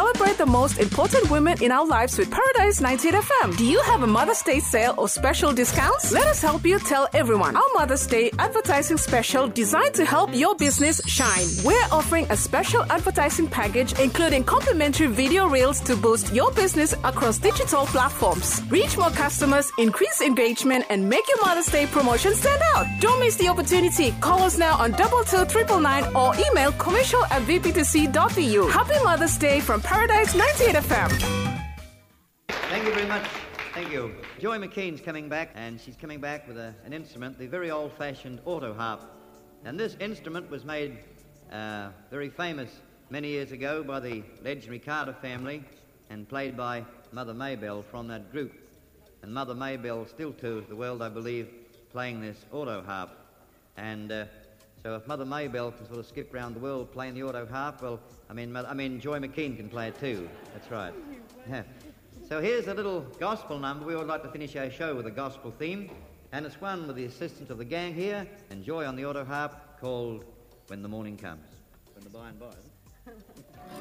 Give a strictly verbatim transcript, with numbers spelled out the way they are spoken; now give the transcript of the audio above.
Celebrate the most important women in our lives with Paradise ninety-eight F M. Do you have a Mother's Day sale or special discounts? Let us help you tell everyone. Our Mother's Day advertising special designed to help your business shine. We're offering a special advertising package including complimentary video reels to boost your business across digital platforms. Reach more customers, increase engagement, and make your Mother's Day promotion stand out. Don't miss the opportunity. Call us now on double two triple nine or email commercial at v p t c dot b u. Happy Mother's Day from Paradise ninety-eight F M. Thank you very much. Thank you. Joy McKean's coming back, and she's coming back with a, an instrument, the very old-fashioned auto harp. And this instrument was made uh, very famous many years ago by the legendary Carter family and played by Mother Maybelle from that group. And Mother Maybelle still to the world, I believe, playing this auto harp. And uh, so if Mother Maybelle can sort of skip around the world playing the auto harp, well, I mean, I mean, Joy McKean can play it too. That's right. Yeah. So here's a little gospel number. We would like to finish our show with a gospel theme, and it's one with the assistance of the gang here and Joy on the auto harp, called When the Morning Comes. When the by and by.